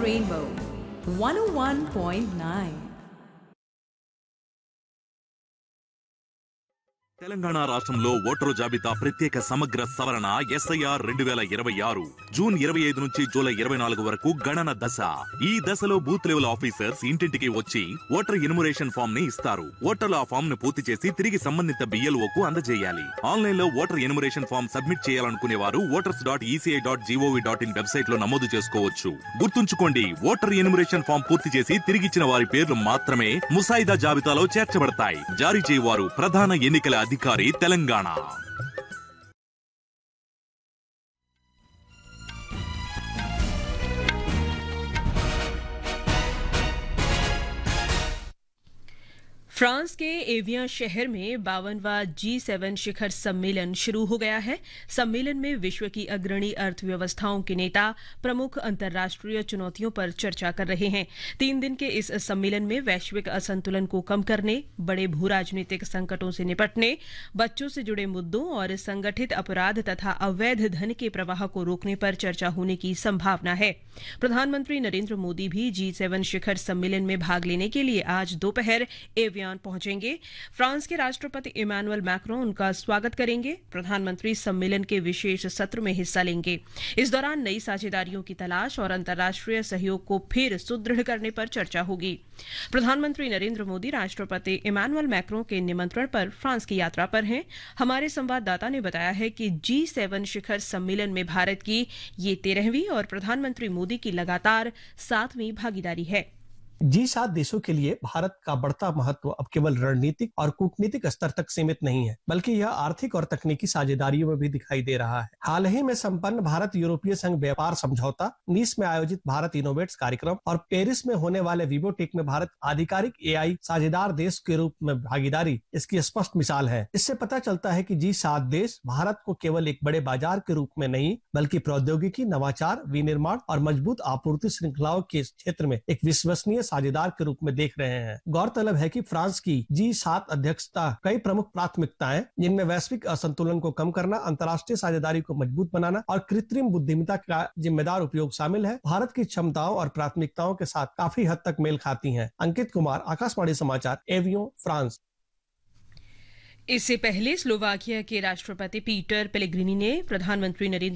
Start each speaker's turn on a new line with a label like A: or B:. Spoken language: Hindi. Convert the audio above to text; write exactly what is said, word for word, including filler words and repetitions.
A: Rainbow one oh one point nine.
B: Telangana రాష్ట్రంలో ఓటరు జాబితా ప్రత్యేక సమగ్ర సవరణ ఎస్ఐఆర్ రెండు వేల ఇరవై ఆరు జూన్ ఇరవై ఐదు నుంచి జూలై ఇరవై నాలుగు వరకు గణన దశ. ఈ దశలో బూత్ లెవెల్ ఆఫీసర్స్ ఇంటింటికి వచ్చి ఓటర్ ఇన్మురేషన్ ఫామ్ ని ఇస్తారు. ఓటర్లు ఆ ఫామ్ ను పూర్తి చేసి తిరిగి సంబంధిత బిఎల్ఓ కు అందజేయాలి. ఆన్లైన్ లో ఓటర్ ఇన్మురేషన్ ఫామ్ సబ్మిట్ చేయాలనుకునే వారు voters dot ECI dot GOV dot in website లో నమోదు చేసుకోవచ్చు. గుర్తుంచుకోండి, ఓటర్ ఇన్మురేషన్ ఫామ్ పూర్తి చేసి తిరిగిచ్చిన వారి పేర్లు మాత్రమే ముసాయిదా జాబితాలో చేర్చబడతాయి. జారీ చేయవారు ప్రధాన ఎన్నికల అధికారి, తెలంగాణ.
C: फ्रांस के एवियन शहर में बावनवा जी सेवन शिखर सम्मेलन शुरू हो गया है। सम्मेलन में विश्व की अग्रणी अर्थव्यवस्थाओं के नेता प्रमुख अंतर्राष्ट्रीय चुनौतियों पर चर्चा कर रहे हैं। तीन दिन के इस सम्मेलन में वैश्विक असंतुलन को कम करने, बड़े भू राजनीतिक संकटों से निपटने, बच्चों से जुड़े मुद्दों और संगठित अपराध तथा अवैध धन के प्रवाह को रोकने पर चर्चा होने की संभावना है। प्रधानमंत्री नरेंद्र मोदी भी जी सेवन शिखर सम्मेलन में भाग लेने के लिए आज दोपहर एवियन पहुंचेंगे। फ्रांस के राष्ट्रपति इमैनुअल मैक्रों उनका स्वागत करेंगे। प्रधानमंत्री सम्मेलन के विशेष सत्र में हिस्सा लेंगे। इस दौरान नई साझेदारियों की तलाश और अंतर्राष्ट्रीय सहयोग को फिर सुदृढ़ करने पर चर्चा होगी। प्रधानमंत्री नरेंद्र मोदी राष्ट्रपति इमैनुअल मैक्रों के निमंत्रण पर फ्रांस की यात्रा पर हैं। हमारे संवाददाता ने बताया है कि जी सेवन शिखर सम्मेलन में भारत की ये तेरहवीं और प्रधानमंत्री मोदी की लगातार सातवीं भागीदारी है।
D: जी सात देशों के लिए भारत का बढ़ता महत्व अब केवल रणनीतिक और कूटनीतिक स्तर तक सीमित नहीं है, बल्कि यह आर्थिक और तकनीकी साझेदारियों में भी दिखाई दे रहा है। हाल ही में संपन्न भारत यूरोपीय संघ व्यापार समझौता, नीस में आयोजित भारत इनोवेट्स कार्यक्रम और पेरिस में होने वाले विवोटेक में भारत आधिकारिक एआई साझेदार देश के रूप में भागीदारी इसकी स्पष्ट मिसाल है। इससे पता चलता है कि जी सात देश भारत को केवल एक बड़े बाजार के रूप में नहीं, बल्कि प्रौद्योगिकी, नवाचार, विनिर्माण और मजबूत आपूर्ति श्रृंखलाओं के क्षेत्र में एक विश्वसनीय साझेदार के रूप में देख रहे हैं। गौरतलब है कि फ्रांस की जी सात अध्यक्षता कई प्रमुख प्राथमिकताएं, जिनमें वैश्विक असंतुलन को कम करना, अंतर्राष्ट्रीय साझेदारी को मजबूत बनाना और कृत्रिम बुद्धिमत्ता का जिम्मेदार उपयोग शामिल है, भारत की क्षमताओं और प्राथमिकताओं के साथ काफी हद तक मेल खाती हैं। अंकित कुमार, आकाशवाणी समाचार, एवियन, फ्रांस।
C: इससे पहले स्लोवाकिया के राष्ट्रपति पीटर पेलेग्रिनी ने प्रधानमंत्री नरेंद्र